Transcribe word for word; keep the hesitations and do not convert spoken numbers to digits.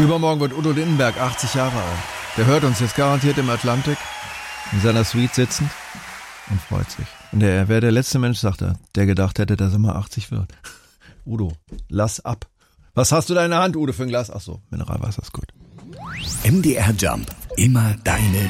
Übermorgen wird Udo Lindenberg achtzig Jahre alt. Der hört uns jetzt garantiert im Atlantik, in seiner Suite sitzend und freut sich. Und er wäre der letzte Mensch, sagt er, der gedacht hätte, dass er mal achtzig wird. Udo, lass ab. Was hast du da in der Hand, Udo, für ein Glas? Ach so, Mineralwasser ist gut. M D R Jump, immer deine